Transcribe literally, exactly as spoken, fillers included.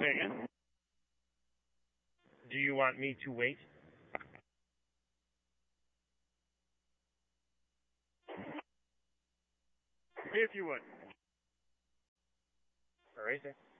Say again? Do you want me to wait? If you would. All right, sir.